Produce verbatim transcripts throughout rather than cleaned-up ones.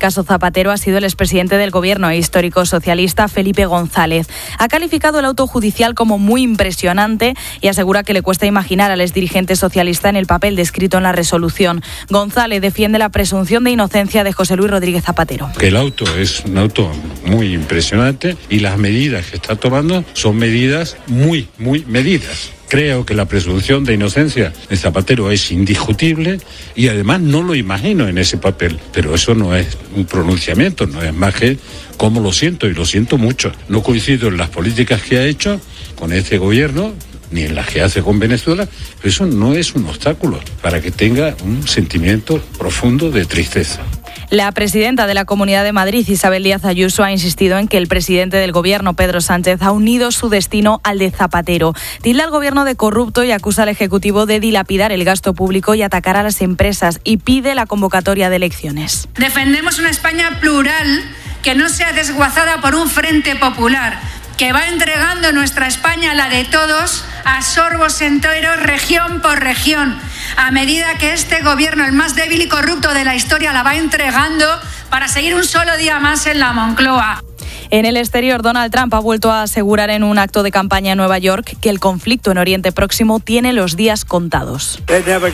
caso Zapatero ha sido el expresidente del gobierno e histórico socialista Felipe González. Ha calificado el auto judicial como muy impresionante y asegura que le cuesta imaginar al exdirigente socialista en el papel descrito en la resolución. González defiende la presunción de inocencia de José Luis Rodríguez Zapatero. Que el auto es un auto muy impresionante y las medidas que está tomando son medidas muy, muy medidas. Creo que la presunción de inocencia de Zapatero es indiscutible y además no lo imagino en ese papel. Pero eso no es un pronunciamiento, no es más que cómo lo siento y lo siento mucho. No coincido en las políticas que ha hecho con este gobierno ni en las que hace con Venezuela, pero eso no es un obstáculo para que tenga un sentimiento profundo de tristeza. La presidenta de la Comunidad de Madrid, Isabel Díaz Ayuso, ha insistido en que el presidente del Gobierno, Pedro Sánchez, ha unido su destino al de Zapatero. Tilda al Gobierno de corrupto y acusa al Ejecutivo de dilapidar el gasto público y atacar a las empresas y pide la convocatoria de elecciones. Defendemos una España plural que no sea desguazada por un frente popular, que va entregando nuestra España, la de todos, a sorbos enteros, región por región, a medida que este gobierno, el más débil y corrupto de la historia, la va entregando para seguir un solo día más en la Moncloa. En el exterior, Donald Trump ha vuelto a asegurar en un acto de campaña en Nueva York que el conflicto en Oriente Próximo tiene los días contados.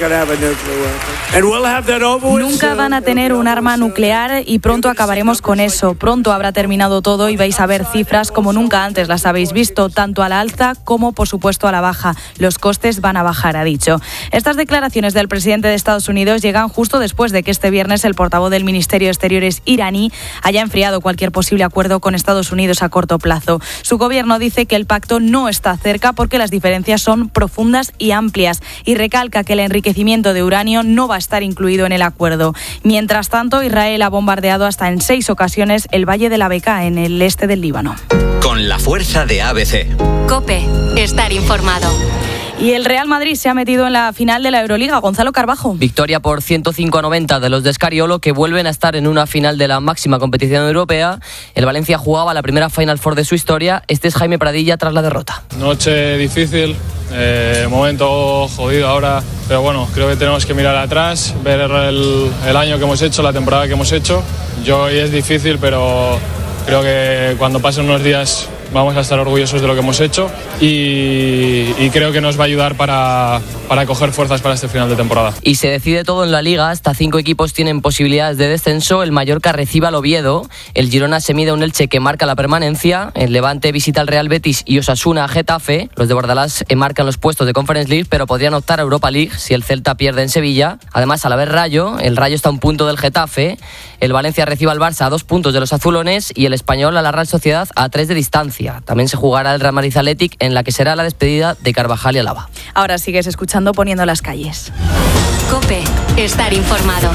Nunca van a tener un arma nuclear y pronto acabaremos con eso. Pronto habrá terminado todo y vais a ver cifras como nunca antes las habéis visto, tanto a la alza como, por supuesto, a la baja. Los costes van a bajar, ha dicho. Estas declaraciones del presidente de Estados Unidos llegan justo después de que este viernes el portavoz del Ministerio de Exteriores iraní haya enfriado cualquier posible acuerdo con Estados Estados Unidos a corto plazo. Su gobierno dice que el pacto no está cerca porque las diferencias son profundas y amplias y recalca que el enriquecimiento de uranio no va a estar incluido en el acuerdo. Mientras tanto, Israel ha bombardeado hasta en seis ocasiones el Valle de la Bekaa en el este del Líbano. Con la fuerza de A B C. COPE. Estar informado. Y el Real Madrid se ha metido en la final de la Euroliga. Gonzalo Carbajo. Victoria por ciento cinco a noventa de los de Scariolo, que vuelven a estar en una final de la máxima competición europea. El Valencia jugaba la primera Final Four de su historia. Este es Jaime Pradilla tras la derrota. Noche difícil, eh, momento jodido ahora, pero bueno, creo que tenemos que mirar atrás, ver el, el año que hemos hecho, la temporada que hemos hecho. Yo hoy es difícil, pero creo que cuando pasen unos días vamos a estar orgullosos de lo que hemos hecho y, y creo que nos va a ayudar para, para coger fuerzas para este final de temporada. Y se decide todo en la Liga. Hasta cinco equipos tienen posibilidades de descenso. El Mallorca recibe al Oviedo, el Girona se mide a un Elche que marca la permanencia, el Levante visita al Real Betis y Osasuna a Getafe. Los de Bordalás marcan los puestos de Conference League, pero podrían optar a Europa League si el Celta pierde en Sevilla. Además, al haber Rayo, el Rayo está a un punto del Getafe, el Valencia recibe al Barça a dos puntos de los azulones y el Español a la Real Sociedad a tres de distancia. También se jugará el Real Madrid Athletic, en la que será la despedida de Carvajal y Alaba. Ahora sigues escuchando Poniendo las calles. COPE. Estar informado.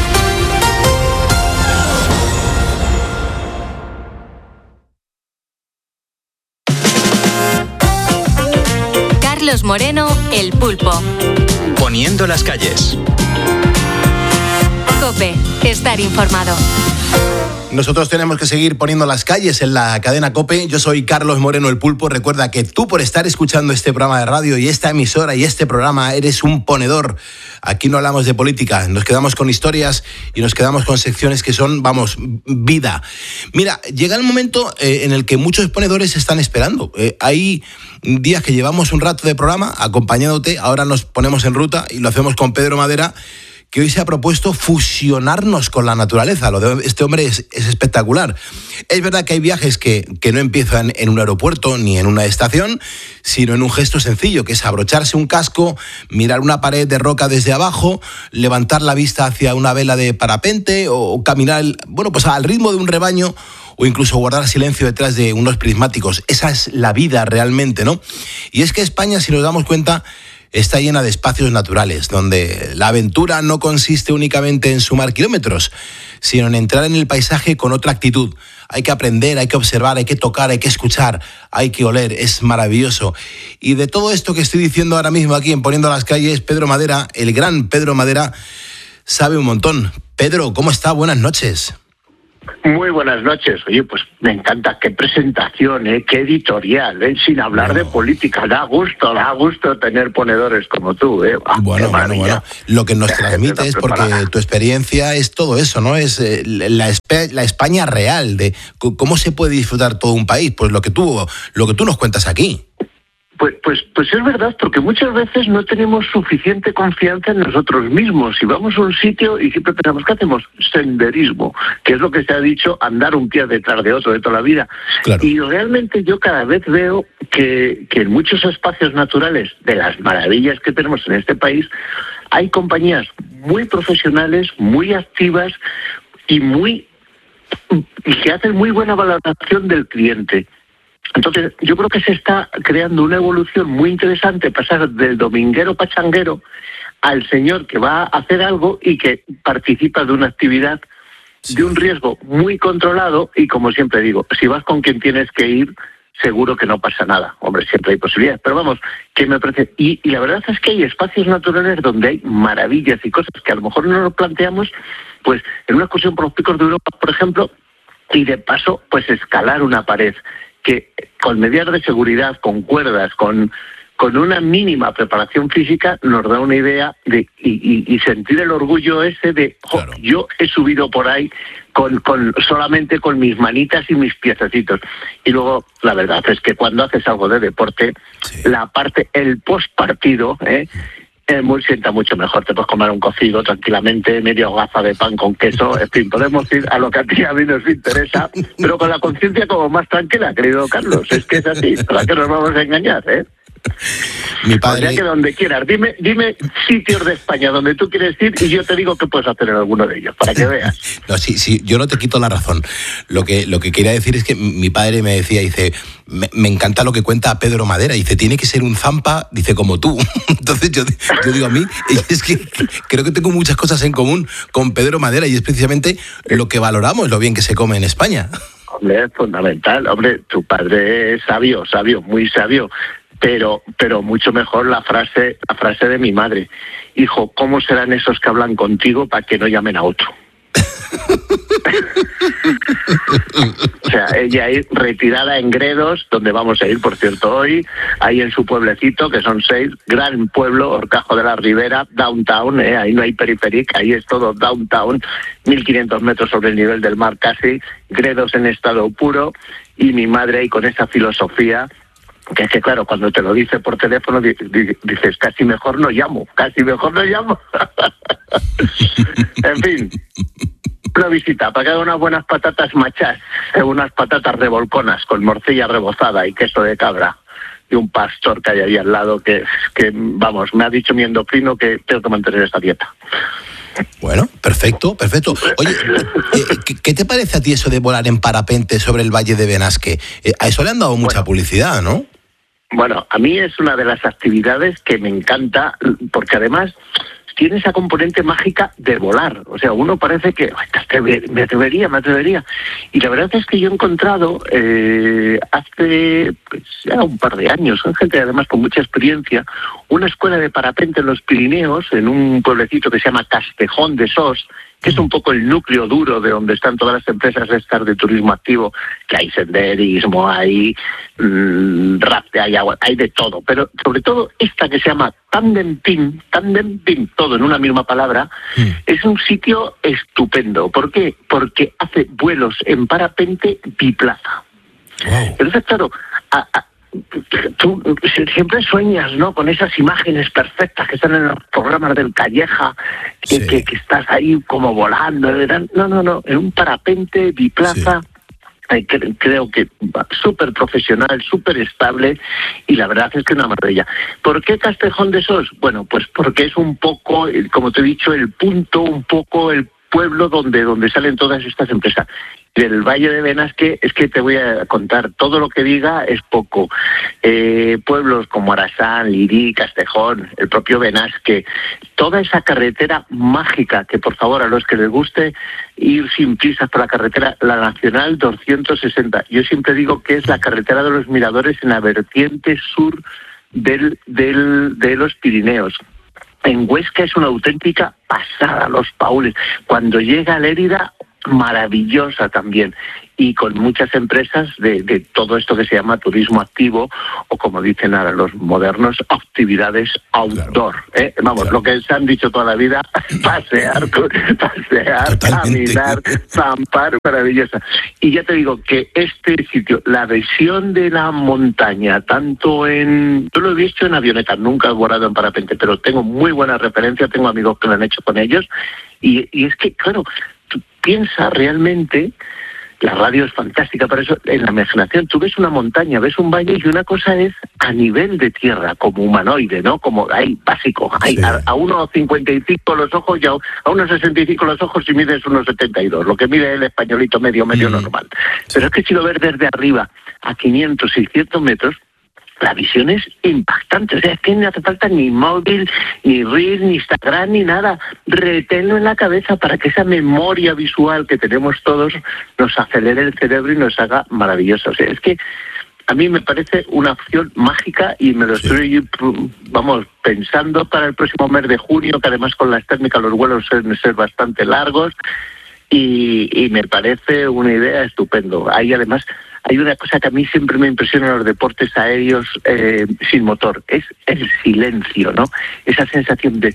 Carlos Moreno, El Pulpo. Poniendo las calles. COPE. Estar informado. Nosotros tenemos que seguir poniendo las calles en la cadena COPE. Yo soy Carlos Moreno, El Pulpo. Recuerda que tú, por estar escuchando este programa de radio y esta emisora y este programa, eres un ponedor. Aquí no hablamos de política, nos quedamos con historias y nos quedamos con secciones que son, vamos, vida. Mira, llega el momento eh, en el que muchos ponedores están esperando. Eh, hay días que llevamos un rato de programa acompañándote, ahora nos ponemos en ruta y lo hacemos con Pedro Madera, que hoy se ha propuesto fusionarnos con la naturaleza. Lo de este hombre es, es espectacular. Es verdad que hay viajes que, que no empiezan en un aeropuerto ni en una estación, sino en un gesto sencillo, que es abrocharse un casco, mirar una pared de roca desde abajo, levantar la vista hacia una vela de parapente o, o caminar, bueno, pues al ritmo de un rebaño, o incluso guardar silencio detrás de unos prismáticos. Esa es la vida realmente, ¿no? Y es que España, si nos damos cuenta, está llena de espacios naturales, donde la aventura no consiste únicamente en sumar kilómetros, sino en entrar en el paisaje con otra actitud. Hay que aprender, hay que observar, hay que tocar, hay que escuchar, hay que oler, es maravilloso. Y de todo esto que estoy diciendo ahora mismo aquí en Poniendo las Calles, Pedro Madera, el gran Pedro Madera, sabe un montón. Pedro, ¿cómo está? Buenas noches. Muy buenas noches. Oye, pues me encanta. Qué presentación, ¿eh? Qué editorial, ¿eh? Sin hablar bueno. de política. Da gusto, da gusto tener ponedores como tú, ¿eh? Ah, bueno, bueno, bueno. Lo que nos transmites, porque tu experiencia es todo eso, ¿no? Es eh, la, la España real, de cómo se puede disfrutar todo un país. Pues lo que tú, lo que tú nos cuentas aquí. Pues, pues, pues es verdad, porque muchas veces no tenemos suficiente confianza en nosotros mismos. Si vamos a un sitio y siempre pensamos, ¿qué hacemos? Senderismo, que es lo que se ha dicho, andar un pie detrás de otro de toda la vida. Claro. Y realmente yo cada vez veo que, que en muchos espacios naturales, de las maravillas que tenemos en este país, hay compañías muy profesionales, muy activas y muy y que hacen muy buena valoración del cliente. Entonces, yo creo que se está creando una evolución muy interesante, pasar del dominguero pachanguero al señor que va a hacer algo y que participa de una actividad sí. de un riesgo muy controlado y, como siempre digo, si vas con quien tienes que ir, seguro que no pasa nada. Hombre, siempre hay posibilidades, pero vamos, que me parece... Y, y la verdad es que hay espacios naturales donde hay maravillas y cosas que a lo mejor no nos planteamos, pues en una excursión por los picos de Europa, por ejemplo, y de paso, pues escalar una pared que con medidas de seguridad, con cuerdas, con, con una mínima preparación física, nos da una idea de y, y, y sentir el orgullo ese de, oh, claro. yo he subido por ahí con, con solamente con mis manitas y mis piececitos. Y luego, la verdad es que cuando haces algo de deporte, sí. la parte, el postpartido, ¿eh? Muy, sienta mucho mejor, te puedes comer un cocido tranquilamente, medio gafa de pan con queso, en fin, podemos ir a lo que a ti a mí nos interesa, pero con la conciencia como más tranquila, querido Carlos, es que es así, ¿para qué nos vamos a engañar, eh? Mi padre... O sea que donde quieras, dime, dime sitios de España donde tú quieres ir y yo te digo qué puedes hacer en alguno de ellos, para que veas. No, sí, sí, yo no te quito la razón. Lo que, lo que quería decir es que mi padre me decía, dice, me, me encanta lo que cuenta Pedro Madera, dice, tiene que ser un zampa, dice, como tú. Entonces yo, yo digo a mí, es que creo que tengo muchas cosas en común con Pedro Madera y es precisamente lo que valoramos, lo bien que se come en España. Hombre, es fundamental. Hombre, tu padre es sabio, sabio, muy sabio. Pero, pero mucho mejor la frase, la frase de mi madre. Hijo, ¿cómo serán esos que hablan contigo para que no llamen a otro? O sea, ella ahí retirada en Gredos, donde vamos a ir, por cierto, hoy, ahí en su pueblecito, que son seis, gran pueblo, Horcajo de la Ribera, downtown, ¿eh? Ahí no hay periférica, ahí es todo downtown, mil quinientos metros sobre el nivel del mar casi, Gredos en estado puro, y mi madre ahí con esa filosofía, que es que claro, cuando te lo dice por teléfono di, di, dices, casi mejor no llamo, casi mejor no llamo. En fin, una visita para que haga unas buenas patatas machás, unas patatas revolconas con morcilla rebozada y queso de cabra y un pastor que hay ahí al lado que, que vamos, me ha dicho mi endocrino que tengo que mantener esta dieta. Bueno, perfecto, perfecto. Oye, eh, ¿qué te parece a ti eso de volar en parapente sobre el Valle de Benasque? Eh, a eso le han dado mucha bueno, publicidad, ¿no? Bueno, a mí es una de las actividades que me encanta, porque además tiene esa componente mágica de volar. O sea, uno parece que me atrevería, me atrevería. Y la verdad es que yo he encontrado eh, hace pues, ya un par de años, son gente además con mucha experiencia, una escuela de parapente en los Pirineos, en un pueblecito que se llama Castejón de Sos, que es un poco el núcleo duro de donde están todas las empresas estas de turismo activo, que hay senderismo, hay mmm, rafte, hay agua, hay de todo. Pero sobre todo esta que se llama Tandem Team, Tandem Team, todo en una misma palabra, mm. es un sitio estupendo. ¿Por qué? Porque hace vuelos en parapente biplaza. Wow. Entonces, claro, a, a, tú siempre sueñas, ¿no?, con esas imágenes perfectas que están en los programas del Calleja, que, sí. que, que estás ahí como volando. No, no, no, en un parapente biplaza. Sí. Creo que súper profesional, súper estable, y la verdad es que es una maravilla. ¿Por qué Castejón de Sos? Bueno, pues porque es un poco, como te he dicho, el punto, un poco el pueblo donde, donde salen todas estas empresas. Del Valle de Benasque, es que te voy a contar, todo lo que diga es poco. Eh, pueblos como Arasán, Lirí, Castejón, el propio Benasque, toda esa carretera mágica, que por favor a los que les guste ir sin prisas por la carretera, la Nacional doscientos sesenta. Yo siempre digo que es la carretera de los Miradores en la vertiente sur del, del, de los Pirineos. En Huesca es una auténtica pasada, los Paules. Cuando llega a Lérida, maravillosa también, y con muchas empresas de, de todo esto que se llama turismo activo, o como dicen ahora los modernos, actividades outdoor. Claro. ¿eh? Vamos, claro. Lo que se han dicho toda la vida, pasear, pasear, Totalmente. Caminar, zampar, maravillosa. Y ya te digo que este sitio, la visión de la montaña, tanto en... Yo lo he visto en avioneta, nunca he volado en parapente, pero tengo muy buena referencia, tengo amigos que lo han hecho con ellos, y, y es que, claro, tú piensas realmente... La radio es fantástica para eso. En la imaginación, tú ves una montaña, ves un valle, y una cosa es a nivel de tierra, como humanoide, ¿no? Como ahí, básico. Ahí, sí. a, a uno cincuenta y cinco los ojos, y a, a uno sesenta y cinco los ojos si mides uno setenta y dos, lo que mide el españolito medio, medio mm. normal. Pero es que si lo ves desde arriba, a quinientos, seiscientos metros, la visión es impactante. O sea, es que no hace falta ni móvil, ni Reels, ni Instagram, ni nada. Reténlo en la cabeza para que esa memoria visual que tenemos todos nos acelere el cerebro y nos haga maravillosa. O sea, es que a mí me parece una opción mágica, y me lo estoy, vamos, pensando para el próximo mes de junio, que además con las térmicas los vuelos suelen ser bastante largos, y, y me parece una idea estupendo. Hay además... Hay una cosa que a mí siempre me impresiona en los deportes aéreos eh, sin motor, es el silencio, ¿no? Esa sensación de...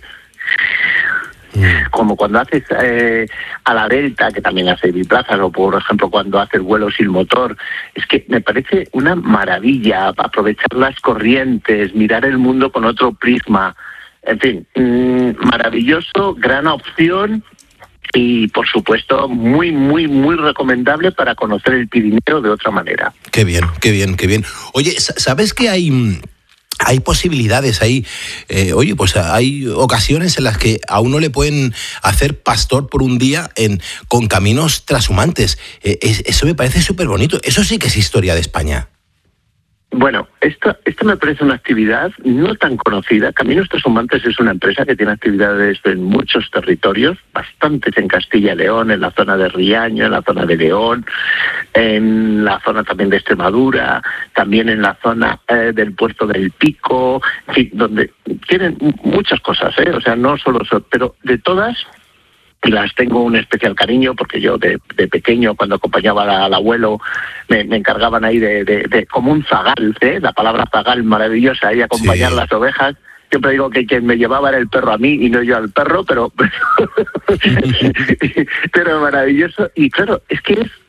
Como cuando haces eh, a la Delta, que también hace biplazas, o por ejemplo cuando haces vuelo sin motor. Es que me parece una maravilla aprovechar las corrientes, mirar el mundo con otro prisma. En fin, mmm, maravilloso, gran opción. Y, por supuesto, muy, muy, muy recomendable para conocer el Pirineo de otra manera. Qué bien, qué bien, qué bien. Oye, ¿sabes que hay... Hay posibilidades ahí, eh, oye, pues hay ocasiones en las que a uno le pueden hacer pastor por un día en con caminos trashumantes? Eh, es, eso me parece súper bonito. Eso sí que es historia de España. Bueno, esto, esto me parece una actividad no tan conocida. Caminos Trashumantes es una empresa que tiene actividades en muchos territorios, bastantes en Castilla y León, en la zona de Riaño, en la zona de León, en la zona también de Extremadura, también en la zona eh, del Puerto del Pico, en fin, donde tienen muchas cosas, ¿eh? O sea, no solo eso, pero de todas... las tengo un especial cariño, porque yo de, de pequeño, cuando acompañaba al, al abuelo, me, me encargaban ahí de, de, de como un zagal, ¿eh? La palabra zagal maravillosa, ahí acompañar sí. las ovejas. Siempre digo que quien me llevaba era el perro a mí y no yo al perro, pero pero maravilloso. Y claro, es que es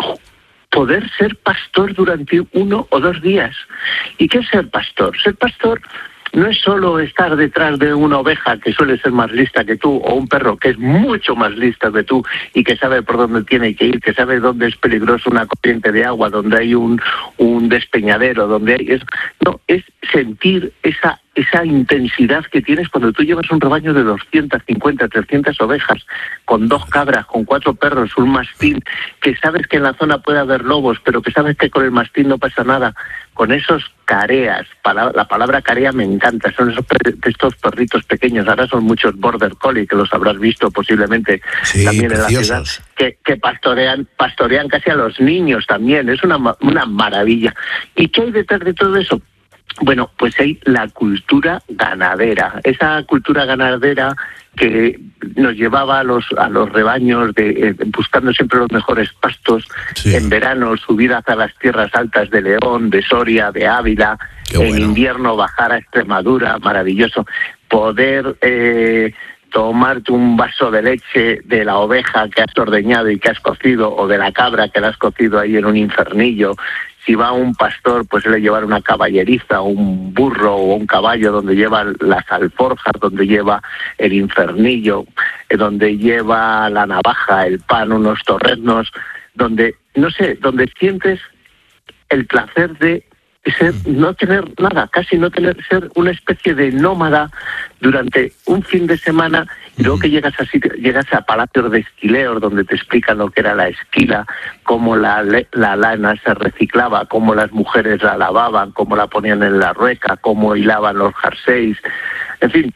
poder ser pastor durante uno o dos días. ¿Y qué es ser pastor? Ser pastor no es solo estar detrás de una oveja que suele ser más lista que tú, o un perro que es mucho más lista que tú y que sabe por dónde tiene que ir, que sabe dónde es peligroso una corriente de agua, donde hay un, un despeñadero, donde hay... Es, no, es sentir esa esa intensidad que tienes cuando tú llevas un rebaño de doscientas cincuenta, trescientas ovejas, con dos cabras, con cuatro perros, un mastín, que sabes que en la zona puede haber lobos, pero que sabes que con el mastín no pasa nada. Con esos careas, la palabra carea me encanta, son esos estos perritos pequeños, ahora son muchos border collie, que los habrás visto posiblemente sí, también preciosos. En la ciudad, que, que pastorean pastorean casi a los niños también, es una, una maravilla. ¿Y qué hay detrás de todo eso? Bueno, pues hay la cultura ganadera, esa cultura ganadera que nos llevaba a los a los rebaños de eh, buscando siempre los mejores pastos, sí. En verano subir hacia las tierras altas de León, de Soria, de Ávila, qué en bueno. Invierno bajar a Extremadura, maravilloso, poder eh, tomarte un vaso de leche de la oveja que has ordeñado y que has cocido, o de la cabra que la has cocido ahí en un infernillo. Si va un pastor, pues le llevar una caballeriza, un burro o un caballo donde lleva las alforjas, donde lleva el infernillo, donde lleva la navaja, el pan, unos torreznos, donde, no sé, donde sientes el placer de ser, no tener nada, casi no tener, ser una especie de nómada durante un fin de semana. Y luego que llegas a, llegas a palacios de esquileos donde te explican lo que era la esquila, cómo la, la lana se reciclaba, cómo las mujeres la lavaban, cómo la ponían en la rueca, cómo hilaban los jerseys. En fin,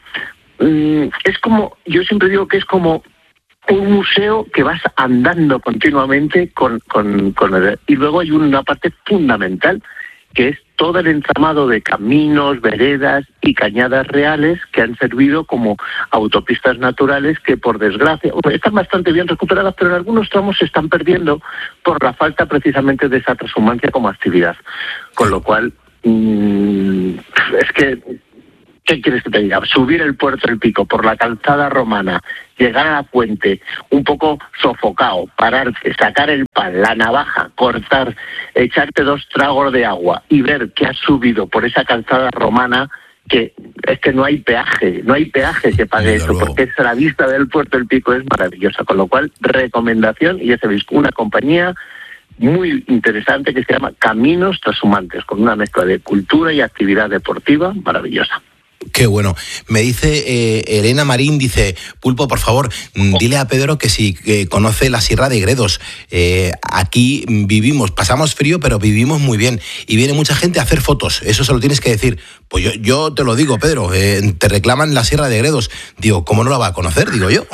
es como, yo siempre digo que es como un museo que vas andando continuamente con, con, con el, y luego hay una parte fundamental que es todo el entramado de caminos, veredas y cañadas reales que han servido como autopistas naturales que, por desgracia, están bastante bien recuperadas, pero en algunos tramos se están perdiendo por la falta precisamente de esa transhumancia como actividad. Con lo cual, mmm, es que, ¿qué quieres que te diga? Subir el Puerto del Pico por la calzada romana, llegar a la puente, un poco sofocado, pararte, sacar el pan, la navaja, cortar, echarte dos tragos de agua y ver que has subido por esa calzada romana, que es que no hay peaje, no hay peaje que pague eso, luego, porque es la vista del Puerto del Pico es maravillosa. Con lo cual, recomendación, y ya sabéis, una compañía muy interesante que se llama Caminos Transhumantes, con una mezcla de cultura y actividad deportiva maravillosa. Qué bueno. Me dice eh, Elena Marín, dice, Pulpo, por favor, dile a Pedro que si eh, conoce la Sierra de Gredos. Eh, aquí vivimos, pasamos frío, pero vivimos muy bien. Y viene mucha gente a hacer fotos, eso se lo tienes que decir. Pues yo, yo te lo digo, Pedro, eh, te reclaman la Sierra de Gredos. Digo, ¿cómo no la va a conocer? Digo yo.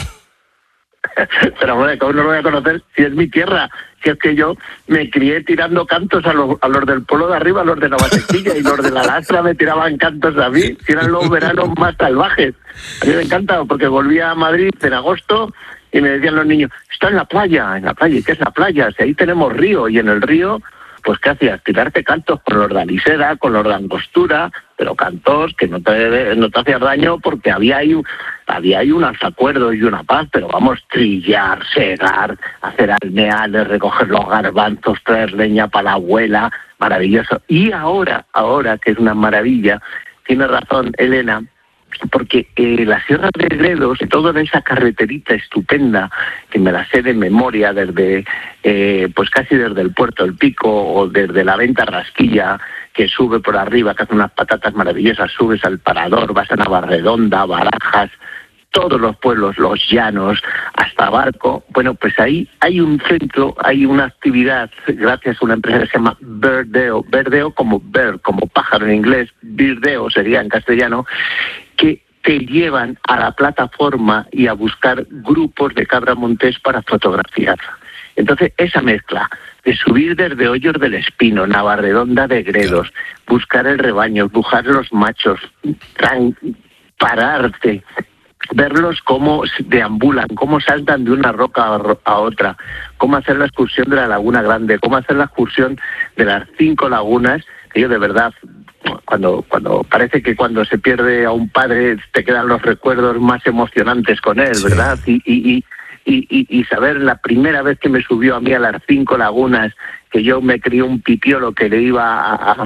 Pero bueno, ¿cómo no lo voy a conocer si es mi tierra? Si es que yo me crié tirando cantos a los, a los del pueblo de arriba, a los de Navasequilla, y los de la Lastra me tiraban cantos a mí, que eran los veranos más salvajes. A mí me encanta, porque volvía a Madrid en agosto y me decían los niños, está en la playa, en la playa, ¿y qué es la playa? Si ahí tenemos río, y en el río, pues ¿qué hacías? Tirarte cantos con los de alisera, con los de angostura, pero cantos que no te, no te hacían daño, porque había ahí, había ahí un acuerdo y una paz, pero vamos, trillar, segar, hacer almeales, recoger los garbanzos, traer leña para la abuela, maravilloso. Y ahora, ahora que es una maravilla, tiene razón Elena, porque eh, la Sierra de Gredos, toda esa carreterita estupenda, que me la sé de memoria desde, eh, pues casi desde el Puerto del Pico o desde la Venta Rasquilla, que sube por arriba, que hace unas patatas maravillosas, subes al Parador, vas a Navarredonda, Barajas, todos los pueblos, los llanos, hasta Barco. Bueno, pues ahí hay un centro, hay una actividad, gracias a una empresa que se llama Birdeo, Birdeo como bird, como pájaro en inglés, Birdeo sería en castellano, que te llevan a la plataforma y a buscar grupos de cabra montés para fotografiar. Entonces, esa mezcla de subir desde Hoyos del Espino, Navarredonda de Gredos, buscar el rebaño, buscar los machos, tran- pararte, verlos cómo deambulan, cómo saltan de una roca a otra, cómo hacer la excursión de la Laguna Grande, cómo hacer la excursión de las cinco lagunas, que yo de verdad, cuando cuando parece que cuando se pierde a un padre te quedan los recuerdos más emocionantes con él, sí. ¿Verdad? Y, y, y, y, y saber la primera vez que me subió a mí a las cinco lagunas, que yo me crié un pipiolo que le iba a... a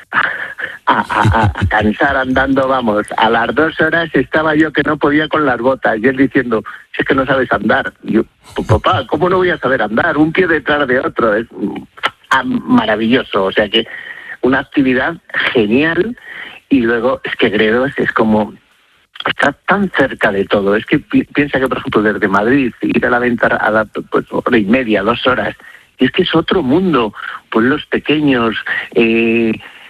A, a, a cansar andando, vamos, a las dos horas estaba yo que no podía con las botas, y él diciendo, si es que no sabes andar. Y yo, papá, ¿cómo no voy a saber andar? Un pie detrás de otro, es ah, maravilloso, o sea que una actividad genial. Y luego es que Gredos es como, está tan cerca de todo, es que pi- piensa que, por ejemplo, desde Madrid, ir a la Venta a la, pues, hora y media, dos horas, y es que es otro mundo, pueblos pequeños, eh,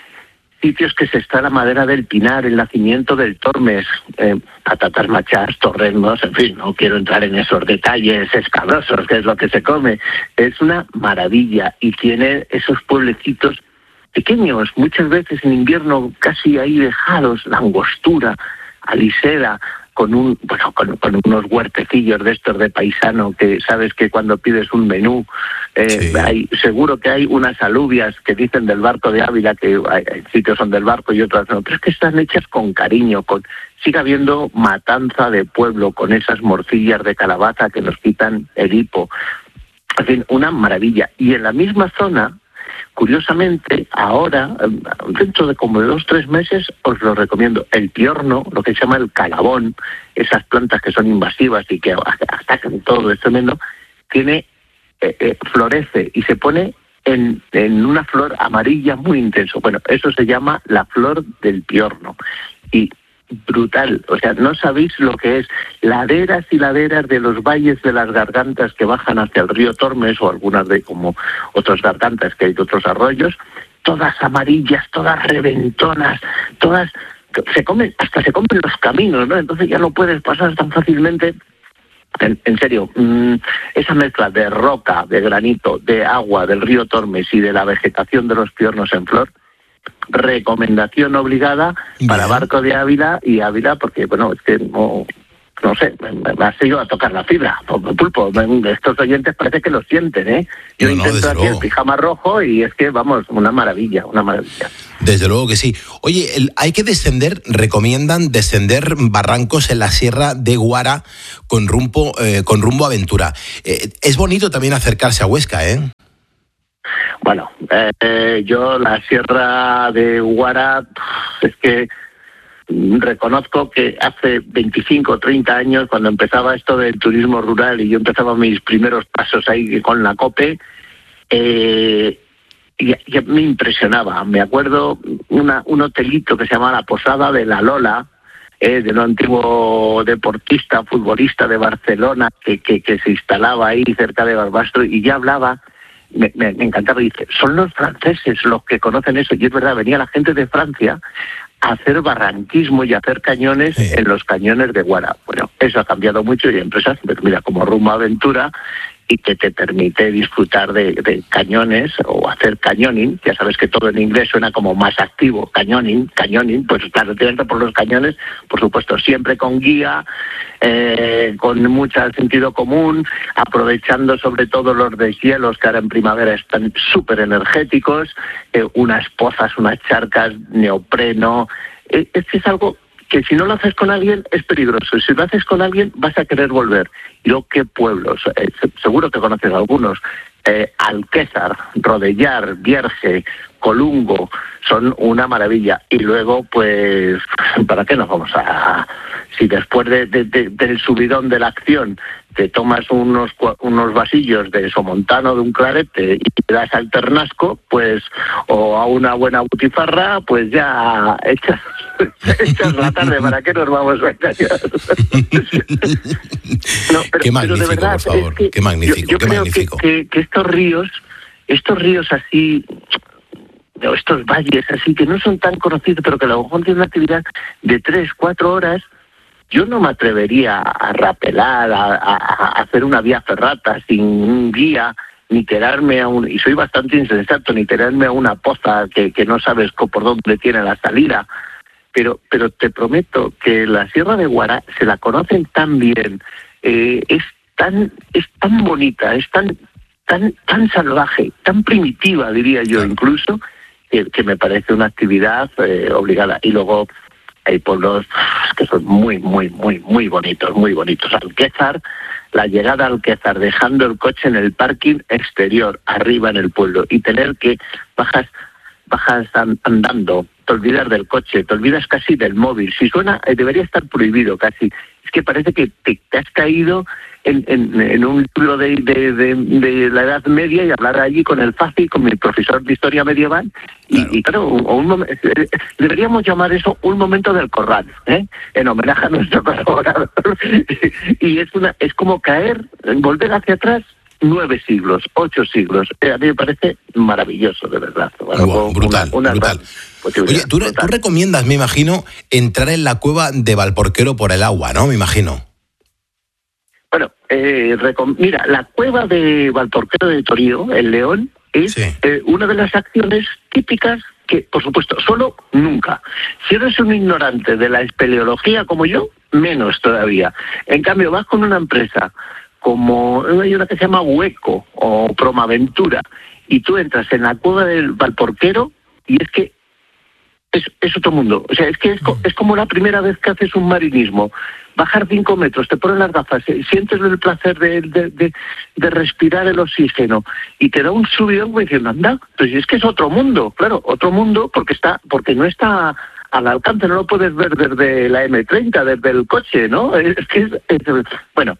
sitios que se está la madera del pinar, el nacimiento del Tormes, eh, patatas machas, torreznos, en fin, no quiero entrar en esos detalles escabrosos, que es lo que se come. Es una maravilla y tiene esos pueblecitos pequeños, muchas veces en invierno casi ahí dejados, la Angostura, Alisera, con un bueno con, con unos huertecillos de estos de paisano, que sabes que cuando pides un menú eh, sí. hay, seguro que hay unas alubias que dicen del Barco de Ávila, que hay, hay sitios son del Barco y otros no, pero es que están hechas con cariño, con sigue habiendo matanza de pueblo, con esas morcillas de calabaza que nos quitan el hipo, en fin, una maravilla. Y en la misma zona, curiosamente, ahora, dentro de como de dos o tres meses, os lo recomiendo. El piorno, lo que se llama el calabón, esas plantas que son invasivas y que atacan todo, es tremendo, tiene, eh, eh, florece y se pone en, en una flor amarilla muy intenso. Bueno, eso se llama la flor del piorno. Y brutal, o sea, no sabéis lo que es laderas y laderas de los valles de las gargantas que bajan hacia el río Tormes, o algunas de como otras gargantas que hay de otros arroyos, todas amarillas, todas reventonas, todas se comen, hasta se comen los caminos, ¿no? Entonces ya no puedes pasar tan fácilmente. En, en serio, mmm, esa mezcla de roca, de granito, de agua, del río Tormes y de la vegetación de los piornos en flor, recomendación obligada para Bien. Barco de Ávila y Ávila, porque, bueno, es que no... No sé, me, me ha sido a tocar la fibra, Pulpo. Estos oyentes parece que lo sienten, ¿eh? Yo No, no, intento desde aquí luego. el pijama rojo y es que, vamos, una maravilla, una maravilla. Desde luego que sí. Oye, el- hay que descender, recomiendan descender barrancos en la Sierra de Guara con rumbo, eh, con rumbo a Aventura. Eh, es bonito también acercarse a Huesca, ¿eh? Bueno, eh, eh, yo la Sierra de Guara, es que mm, reconozco que hace veinticinco o treinta años, cuando empezaba esto del turismo rural y yo empezaba mis primeros pasos ahí con la COPE, eh, y, y me impresionaba. Me acuerdo una, un hotelito que se llamaba La Posada de la Lola, eh, de un antiguo deportista, futbolista de Barcelona, que, que, que se instalaba ahí cerca de Barbastro y ya hablaba. Me, me, me encantaba, dice, son los franceses los que conocen eso, y es verdad, venía la gente de Francia a hacer barranquismo y a hacer cañones Sí. en los cañones de Guara. Bueno, eso ha cambiado mucho y hay empresas, pues mira, como Rumbo Aventura, y que te permite disfrutar de, de cañones o hacer cañoning. Ya sabes que todo en inglés suena como más activo, cañoning, cañoning, pues claro, te entras por los cañones, por supuesto, siempre con guía, eh, con mucho sentido común, aprovechando sobre todo los deshielos que ahora en primavera están súper energéticos, eh, unas pozas, unas charcas, neopreno. Eh, es que es algo que si no lo haces con alguien es peligroso, si lo haces con alguien vas a querer volver. Y luego, ¿qué pueblos? Eh, seguro que conoces algunos. Eh, Alquézar, Rodellar, Vierge, Colungo, son una maravilla. Y luego, pues, ¿para qué nos vamos a...? Si después de, de, de, del subidón de la acción te tomas unos unos vasillos de Somontano, de un clarete, y te das al Ternasco, pues, o a una buena butifarra, pues ya echas, echas la tarde. ¿Para qué nos vamos a engañar? No, pero, Qué magnífico, pero de verdad, por favor, es que qué magnífico, yo, yo qué creo magnífico. Que, que, que estos ríos, estos ríos así, o estos valles así, que no son tan conocidos, pero que a lo mejor tienen una actividad de tres, cuatro horas, yo no me atrevería a rapelar, a, a, a hacer una vía ferrata sin un guía, ni tirarme a un... Y soy bastante insensato, ni tirarme a una poza que, que no sabes por dónde tiene la salida. Pero, pero te prometo que la Sierra de Guara se la conocen tan bien, eh, es tan es tan bonita, es tan tan tan salvaje, tan primitiva, diría yo, Claro. incluso, que, que me parece una actividad eh, obligada. Y luego hay pueblos que son muy, muy, muy, muy bonitos, muy bonitos. Alquézar, la llegada a Alquézar, dejando el coche en el parking exterior, arriba en el pueblo, y tener que bajas bajas andando, te olvidas del coche, te olvidas casi del móvil. Si suena, eh, debería estar prohibido casi. Es que parece que te, te has caído en, en, en un libro de, de, de, de la Edad Media y hablar allí con el Faci, con mi profesor de Historia Medieval. Y claro, y, claro un, un momen, deberíamos llamar eso un momento del corral, ¿eh? En homenaje a nuestro colaborador. Y es, una, es como caer, volver hacia atrás, nueve siglos, ocho siglos. Eh, a mí me parece maravilloso, de verdad. Bueno, wow, brutal, una, una brutal. Oye, tú, brutal. tú recomiendas, me imagino, entrar en la cueva de Valporquero por el agua, ¿no? Me imagino. Bueno, eh, recom- mira, la cueva de Valporquero de Torío, el León, es Sí. eh, una de las acciones típicas que, por supuesto, solo nunca. Si eres un ignorante de la espeleología como yo, menos todavía. En cambio, vas con una empresa como hay una que se llama Hueco o Promaventura, y tú entras en la cueva del Valporquero y es que es, es otro mundo. O sea, es que es, co- es como la primera vez que haces un marinismo. Bajar cinco metros, te ponen las gafas, eh, sientes el placer de, de, de, de respirar el oxígeno y te da un subidón como diciendo, anda, pues es que es otro mundo, claro, otro mundo porque está porque no está al alcance, no lo puedes ver desde la eme treinta, desde el coche, ¿no? Es que es, es bueno,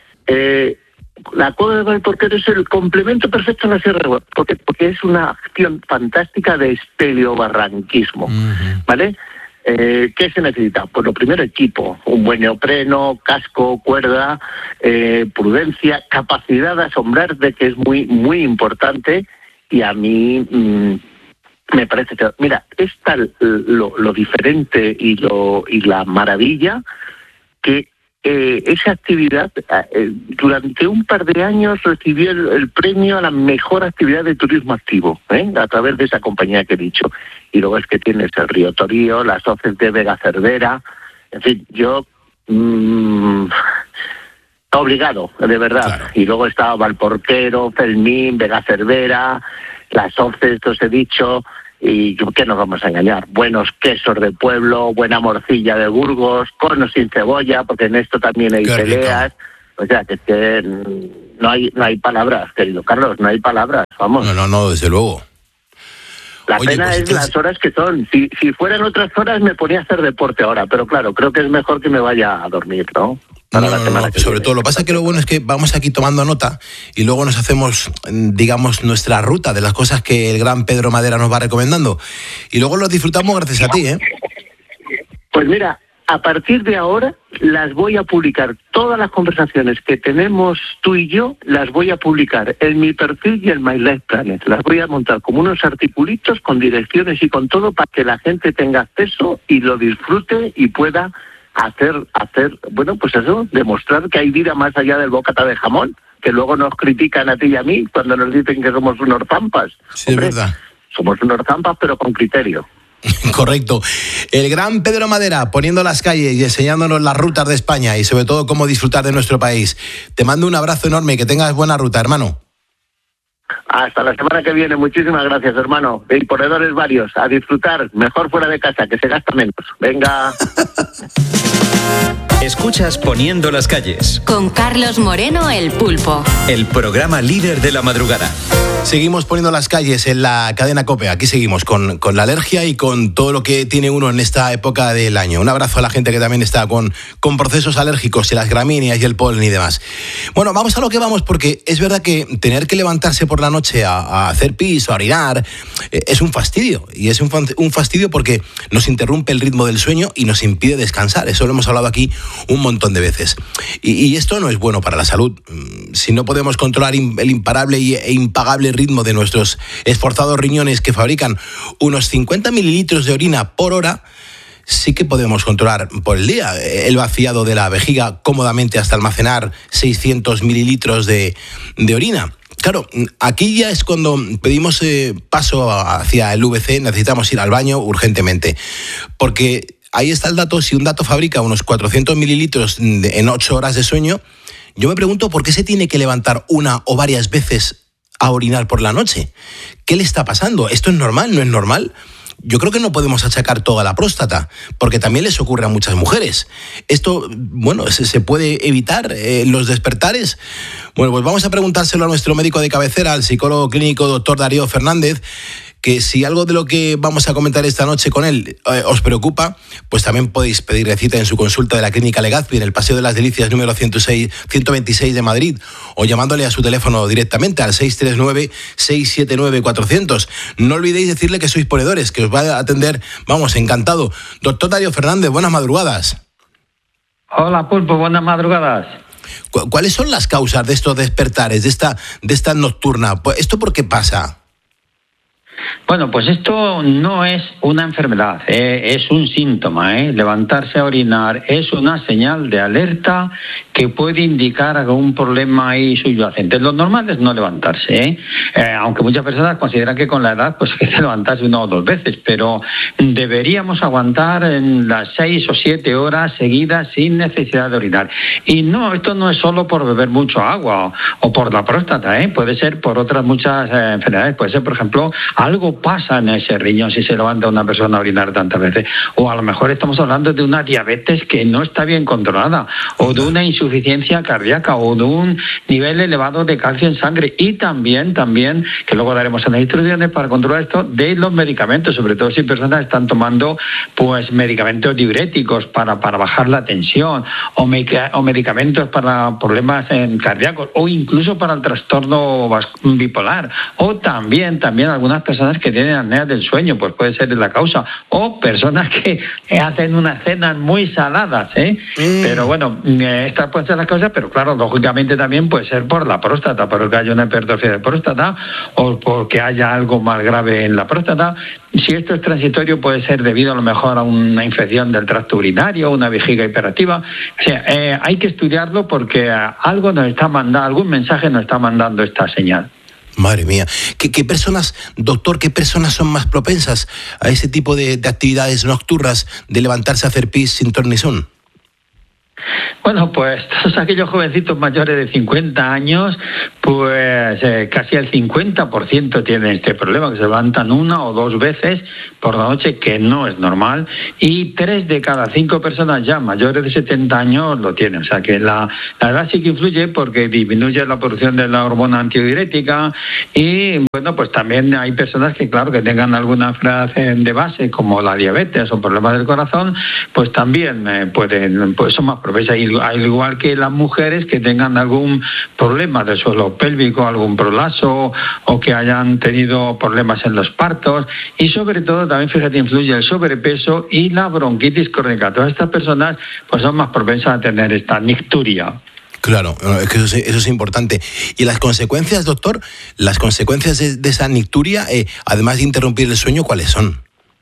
eh, la cueva de Valporquero es el complemento perfecto a la Sierra de Guara, porque, porque es una acción fantástica de espeleobarranquismo, uh-huh. ¿Vale? Eh, ¿Qué se necesita? Pues lo primero, equipo, un buen neopreno, casco, cuerda, eh, prudencia, capacidad de asombrarte, que es muy, muy importante, y a mí mmm, me parece que, mira, es tal lo, lo diferente y, lo, y la maravilla que eh, esa actividad eh, durante un par de años recibió el, el premio a la mejor actividad de turismo activo, ¿eh? a través de esa compañía que he dicho. Y luego es que tienes el río Torío, las hoces de Vega Cervera, en fin, yo... Mmm, obligado, de verdad. Claro. Y luego estaba Valporquero, Fermín, Vega Cervera, las hoces, os he dicho... Y ¿qué nos vamos a engañar? Buenos quesos de pueblo, buena morcilla de Burgos, conos sin cebolla, porque en esto también hay Qué peleas. Rico. O sea, que es que no hay no hay palabras, querido Carlos, no hay palabras, vamos. No, no, no, desde luego. La Oye, pena pues es entonces... las horas que son. Si si fueran otras horas me ponía a hacer deporte ahora, pero claro, creo que es mejor que me vaya a dormir, ¿no? No, no, no, no. Sobre todo, lo que pasa es que lo bueno es que vamos aquí tomando nota y luego nos hacemos, digamos, nuestra ruta de las cosas que el gran Pedro Madera nos va recomendando. Y luego los disfrutamos gracias a ti, ¿eh? Pues mira, a partir de ahora las voy a publicar. Todas las conversaciones que tenemos tú y yo las voy a publicar en mi perfil y en My Life Planet. Las voy a montar como unos articulitos con direcciones y con todo para que la gente tenga acceso y lo disfrute y pueda... hacer, hacer, bueno, pues eso, demostrar que hay vida más allá del bocata de jamón, que luego nos critican a ti y a mí cuando nos dicen que somos unos zampas. Sí, Hombre, es verdad. Somos unos zampas, pero con criterio. Correcto. El gran Pedro Madera poniendo las calles y enseñándonos las rutas de España y sobre todo cómo disfrutar de nuestro país. Te mando un abrazo enorme y que tengas buena ruta, hermano. Hasta la semana que viene. Muchísimas gracias, hermano. Y ponedores varios. A disfrutar. Mejor fuera de casa, que se gasta menos. Venga. Escuchas Poniendo las calles. Con Carlos Moreno, el Pulpo. El programa líder de la madrugada. Seguimos poniendo las calles en la cadena COPE. Aquí seguimos con, con la alergia y con todo lo que tiene uno en esta época del año. Un abrazo a la gente que también está con, con procesos alérgicos y las gramíneas y el polen y demás. Bueno, vamos a lo que vamos, porque es verdad que tener que levantarse por la noche a, a hacer pis o a orinar eh, es un fastidio. Y es un, un fastidio porque nos interrumpe el ritmo del sueño y nos impide descansar. Eso lo hemos hablado aquí un montón de veces. Y, y esto no es bueno para la salud. Si no podemos controlar el imparable e impagable ritmo de nuestros esforzados riñones que fabrican unos cincuenta mililitros de orina por hora, sí que podemos controlar por el día el vaciado de la vejiga cómodamente hasta almacenar seiscientos mililitros de, de orina. Claro, aquí ya es cuando pedimos eh, paso hacia el V C, necesitamos ir al baño urgentemente, porque ahí está el dato. Si un dato fabrica unos cuatrocientos mililitros en ocho horas de sueño, yo me pregunto por qué se tiene que levantar una o varias veces a orinar por la noche. ¿Qué le está pasando? ¿Esto es normal? ¿No es normal? Yo creo que no podemos achacar todo a la próstata, porque también les ocurre a muchas mujeres. Esto, bueno, se, se puede evitar eh, los despertares. Bueno, pues vamos a preguntárselo a nuestro médico de cabecera, al psicólogo clínico doctor Darío Fernández, que si algo de lo que vamos a comentar esta noche con él eh, os preocupa, pues también podéis pedirle cita en su consulta de la Clínica Legazpi, en el Paseo de las Delicias número ciento seis, ciento veintiséis de Madrid, o llamándole a su teléfono directamente al seis tres nueve, seis siete nueve, cuatrocientos. No olvidéis decirle que sois ponedores, que os va a atender, vamos, encantado. Doctor Darío Fernández, buenas madrugadas. Hola, Pulpo, buenas madrugadas. ¿Cuáles son las causas de estos despertares, de esta, de esta nocturna? ¿Esto por qué pasa? Bueno, pues esto no es una enfermedad, eh, es un síntoma. Eh. Levantarse a orinar es una señal de alerta que puede indicar algún problema ahí subyacente. Lo normal es no levantarse, ¿eh? Eh, aunque muchas personas consideran que con la edad pues hay que levantarse una o dos veces, pero deberíamos aguantar en las seis o siete horas seguidas sin necesidad de orinar. Y no, esto no es solo por beber mucho agua o, o por la próstata, ¿eh? Puede ser por otras muchas eh, enfermedades. Puede ser, por ejemplo, algo pasa en ese riñón si se levanta una persona a orinar tantas veces. O a lo mejor estamos hablando de una diabetes que no está bien controlada, o de una insuficiencia cardíaca, o de un nivel elevado de calcio en sangre. Y también, también, que luego daremos en las instrucciones para controlar esto, de los medicamentos, sobre todo si personas están tomando pues medicamentos diuréticos para, para bajar la tensión, o, meca- o medicamentos para problemas en cardíacos, o incluso para el trastorno bipolar, o también, también algunas personas que tienen apnea del sueño, pues puede ser la causa, o personas que hacen unas cenas muy saladas, ¿eh? Mm. Pero bueno, estas pueden ser las causas, pero claro, lógicamente también puede ser por la próstata, porque haya una hipertrofia de próstata, o porque haya algo más grave en la próstata. si esto es transitorio, puede ser debido a lo mejor a una infección del tracto urinario, una vejiga hiperactiva. O sea, eh, hay que estudiarlo porque algo nos está mandando, algún mensaje nos está mandando esta señal. Madre mía. ¿Qué, qué personas, doctor, qué personas son más propensas a ese tipo de, de actividades nocturnas, de levantarse a hacer pis sin ton ni son? Bueno, pues todos aquellos jovencitos mayores de cincuenta años, pues eh, casi el cincuenta por ciento tienen este problema, que se levantan una o dos veces por la noche, que no es normal, y tres de cada cinco personas ya mayores de setenta años lo tienen. O sea que la, la edad sí que influye porque disminuye la producción de la hormona antidiurética y, bueno, pues también hay personas que, claro, que tengan alguna enfermedad de base, como la diabetes o problemas del corazón, pues también eh, pueden, pues son más propensas, al igual que las mujeres que tengan algún problema del suelo pélvico, algún prolapso o que hayan tenido problemas en los partos, y sobre todo también, fíjate, influye el sobrepeso y la bronquitis crónica. Todas estas personas pues son más propensas a tener esta nicturia. Claro, es que eso es, eso es importante. ¿Y las consecuencias, doctor? Las consecuencias de, de esa nicturia, eh, además de interrumpir el sueño, ¿cuáles son?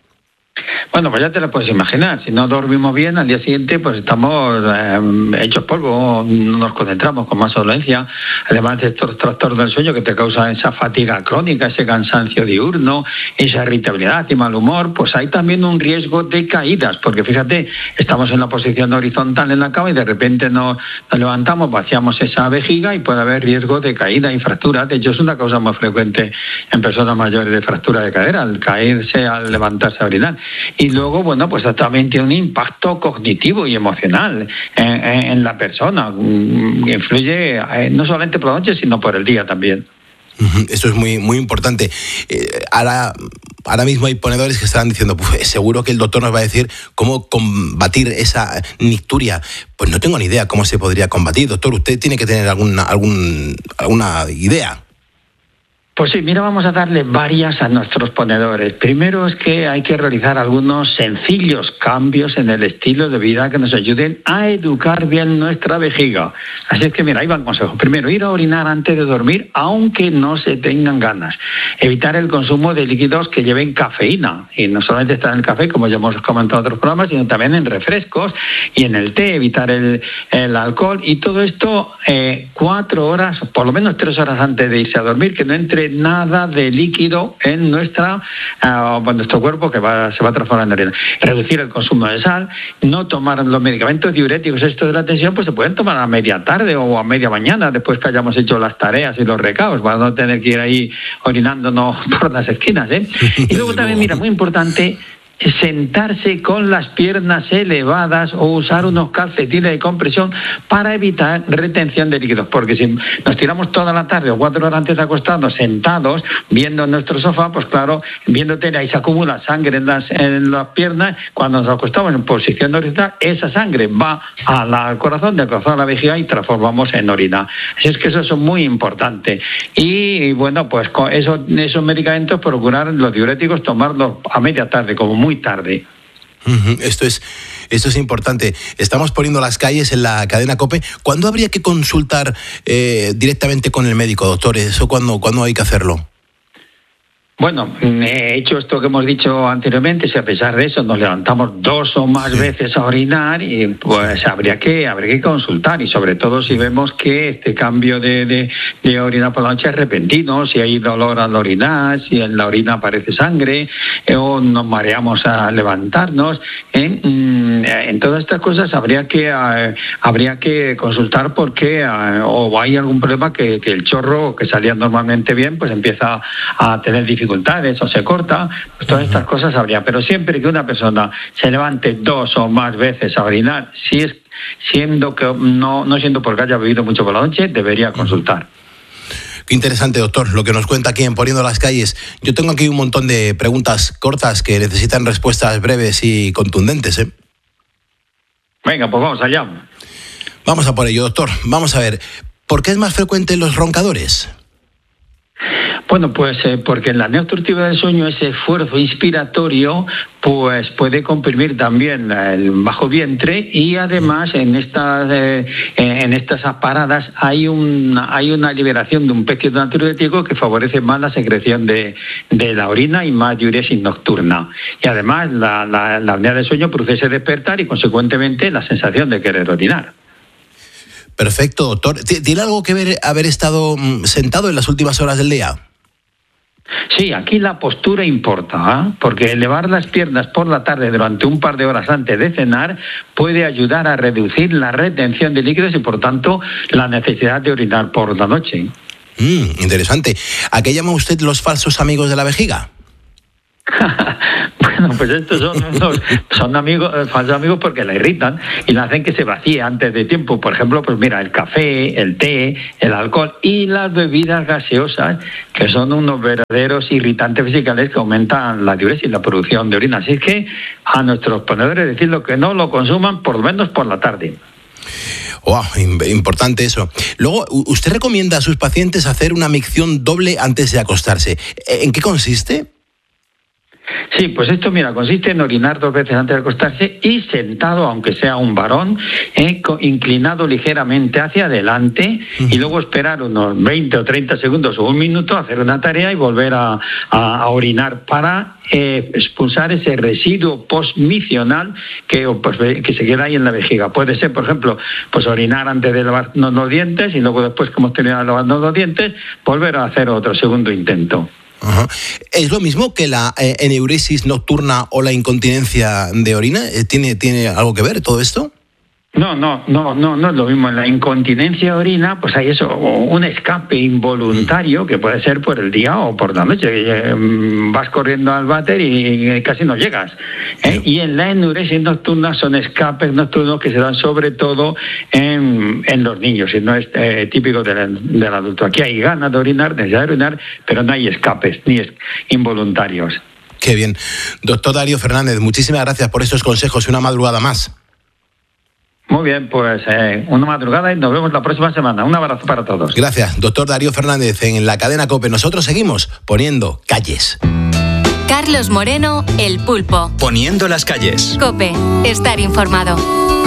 Bueno, pues ya te lo puedes imaginar. Si no dormimos bien, al día siguiente pues estamos eh, hechos polvo, no nos concentramos con más solencia. Además de estos trastornos del sueño que te causan esa fatiga crónica, ese cansancio diurno, esa irritabilidad y mal humor, pues hay también un riesgo de caídas, porque fíjate, estamos en la posición horizontal en la cama y de repente nos, nos levantamos, vaciamos esa vejiga y puede haber riesgo de caída y fractura. De hecho, es una causa muy frecuente en personas mayores de fractura de cadera, al caerse, al levantarse a orinar. Y luego, bueno, pues también tiene un impacto cognitivo y emocional en, en, en la persona. Influye eh, no solamente por la noche, sino por el día también. Esto es muy, muy importante. Eh, ahora, ahora mismo hay ponedores que están diciendo, pues seguro que el doctor nos va a decir cómo combatir esa nicturia. Pues no tengo ni idea cómo se podría combatir. Doctor, usted tiene que tener alguna, algún, alguna idea. Pues sí, mira, vamos a darle varias a nuestros ponedores. Primero es que hay que realizar algunos sencillos cambios en el estilo de vida que nos ayuden a educar bien nuestra vejiga. Así es que mira, ahí van consejos. Primero, ir a orinar antes de dormir, aunque no se tengan ganas. Evitar el consumo de líquidos que lleven cafeína. Y no solamente está en el café, como ya hemos comentado en otros programas, sino también en refrescos y en el té, evitar el, el alcohol. Y todo esto eh, cuatro horas, por lo menos tres horas antes de irse a dormir, que no entre nada de líquido en nuestra uh, nuestro cuerpo que va, se va a transformar en arena. Reducir el consumo de sal, no tomar los medicamentos diuréticos estos de la tensión, pues se pueden tomar a media tarde o a media mañana después que hayamos hecho las tareas y los recados, para no tener que ir ahí orinándonos por las esquinas, ¿eh? Y luego también, mira, muy importante, sentarse con las piernas elevadas o usar unos calcetines de compresión para evitar retención de líquidos, porque si nos tiramos toda la tarde o cuatro horas antes de acostarnos sentados viendo nuestro sofá, pues claro, viendo tele, ahí se acumula sangre en las, en las piernas. Cuando nos acostamos en posición horizontal, esa sangre va al la corazón, del corazón a la vejiga y transformamos en orina. Así es que eso es muy importante. Y, y bueno, pues con eso, esos medicamentos, procurar los diuréticos tomarlos a media tarde, como muy tarde. Uh-huh. Esto es, esto es importante. Estamos poniendo las calles en la cadena COPE. ¿Cuándo habría que consultar eh, directamente con el médico, doctor? ¿Eso cuándo, cuándo hay que hacerlo? Bueno, he hecho esto que hemos dicho anteriormente. Si a pesar de eso nos levantamos dos o más sí. veces a orinar, y pues habría que habría que consultar, y sobre todo si vemos que este cambio de, de, de orinar por la noche es repentino, si hay dolor al orinar, si en la orina aparece sangre, eh, o nos mareamos a levantarnos. ¿eh? En todas estas cosas habría que eh, habría que consultar porque eh, o hay algún problema que, que el chorro que salía normalmente bien pues empieza a tener dificultades dificultades o se corta, pues todas estas cosas habría. Pero siempre que una persona se levante dos o más veces a orinar, si es siendo que no, no siendo porque haya bebido mucho por la noche, debería consultar. Qué interesante, doctor, lo que nos cuenta aquí en Poniendo las Calles. Yo tengo aquí un montón de preguntas cortas que necesitan respuestas breves y contundentes, ¿eh? Venga, pues vamos allá. Vamos a por ello, doctor. Vamos a ver, ¿por qué es más frecuente en los roncadores? Bueno, pues eh, porque en la apnea obstructiva del sueño ese esfuerzo inspiratorio pues puede comprimir también el bajo vientre y además en estas eh, en estas paradas hay una hay una liberación de un péptido natriurético que favorece más la secreción de, de la orina y más diuresis nocturna. Y además la, la, la apnea del sueño produce ese despertar y consecuentemente la sensación de querer orinar. Perfecto, doctor. ¿Tiene algo que ver haber estado sentado en las últimas horas del día? Sí, aquí la postura importa, ¿eh? Porque elevar las piernas por la tarde durante un par de horas antes de cenar puede ayudar a reducir la retención de líquidos y, por tanto, la necesidad de orinar por la noche. Mm, interesante. ¿A qué llama usted los falsos amigos de la vejiga? Bueno, pues estos son unos, son amigos, falsos amigos porque la irritan y la hacen que se vacíe antes de tiempo. Por ejemplo, pues mira, el café, el té, el alcohol y las bebidas gaseosas, que son unos verdaderos irritantes fiscales que aumentan la diuresis y la producción de orina. Así es que a nuestros ponedores decirlo que no lo consuman por lo menos por la tarde. Wow, importante eso. Luego, ¿usted recomienda a sus pacientes hacer una micción doble antes de acostarse? ¿En qué consiste? Sí, pues esto, mira, consiste en orinar dos veces antes de acostarse y sentado, aunque sea un varón, eh, inclinado ligeramente hacia adelante uh-huh. y luego esperar unos veinte o treinta segundos o un minuto, hacer una tarea y volver a, a, a orinar para eh, expulsar ese residuo postmicional que, pues, que se queda ahí en la vejiga. Puede ser, por ejemplo, pues orinar antes de lavarnos los dientes y luego después que hemos terminado de lavarnos los dientes, volver a hacer otro segundo intento. Ajá. ¿Es lo mismo que la eh, eneuresis nocturna o la incontinencia de orina? ¿Tiene, ¿Tiene algo que ver todo esto? No, no, no, no, no es lo mismo. En la incontinencia de orina, pues hay eso, un escape involuntario que puede ser por el día o por la noche. Vas corriendo al váter y casi no llegas. ¿eh? Y en la enuresis nocturna son escapes nocturnos que se dan sobre todo en, en los niños, y no es eh, típico del, del adulto. Aquí hay ganas de orinar, necesidad de orinar, pero no hay escapes ni es, involuntarios. Qué bien. Doctor Darío Fernández, muchísimas gracias por estos consejos y una madrugada más. Muy bien, pues eh, una madrugada y nos vemos la próxima semana. Un abrazo para todos. Gracias, doctor Darío Fernández, en la cadena COPE. Nosotros seguimos poniendo calles. Carlos Moreno, El Pulpo. Poniendo las calles. COPE, estar informado.